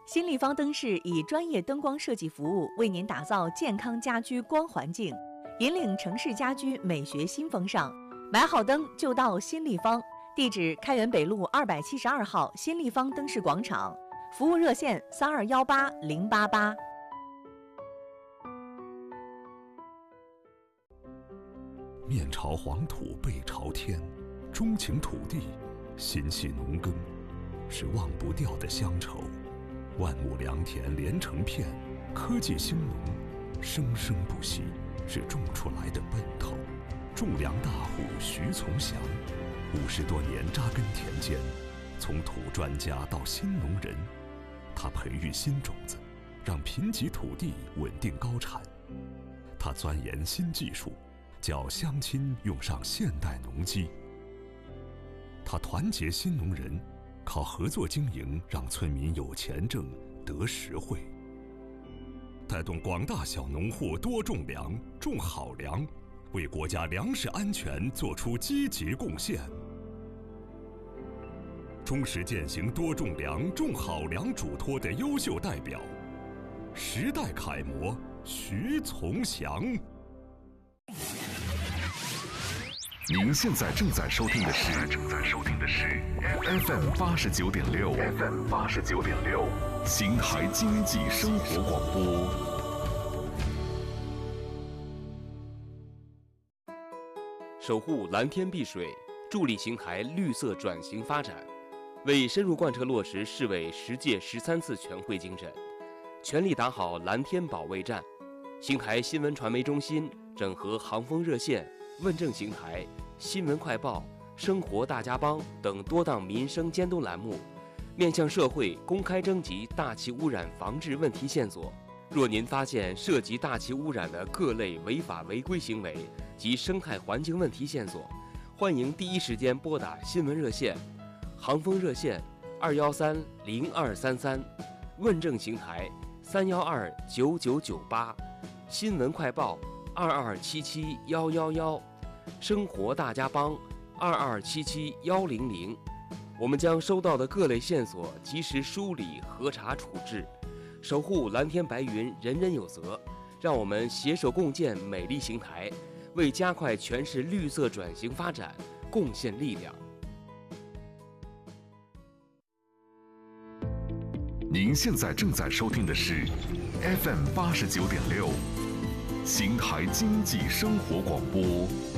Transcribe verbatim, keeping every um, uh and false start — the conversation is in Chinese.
新立方灯饰以专业灯光设计服务，为您打造健康家居光环境，引领城市家居美学新风尚。买好灯就到新立方，地址开元北路二百七十二号新立方灯饰广场，服务热线三二幺八零八八。 面朝黄土背朝天，钟情土地，心系农耕，是忘不掉的乡愁。万亩良田连成片，科技兴农，生生不息，是种出来的奔头。种粮大户徐从祥，五十多年扎根田间，从土专家到新农人，他培育新种子，让贫瘠土地稳定高产。他钻研新技术，叫乡亲用上现代农机。他团结新农人，靠合作经营让村民有钱挣得实惠，带动广大小农户多种粮种好粮，为国家粮食安全做出积极贡献。忠实践行多种粮种好粮嘱托的优秀代表，时代楷模徐从祥。 您现在正在收听的是正在收听的是 F M 八十九点六 F M 八十九点六邢台经济生活广播。 守护蓝天碧水，助力邢台绿色转型发展，为深入贯彻落实市委十届十三次全会精神，全力打好蓝天保卫战。邢台新闻传媒中心整合航风热线、问政邢台、新闻快报、生活大家帮等多档民生监督栏目，面向社会公开征集大气污染防治问题线索。若您发现涉及大气污染的各类违法违规行为及生态环境问题线索，欢迎第一时间拨打新闻热线、航风热线二幺三零二三三，问政邢台三幺二九九九八，新闻快报二二七七幺幺幺，生活大家帮二二七七幺零零。我们将收到的各类线索及时梳理核查处置，守护蓝天白云，人人有责。让我们携手共建美丽邢台，为加快全市绿色转型发展贡献力量。 您现在正在收听的是 F M 八十九点六邢台经济生活广播。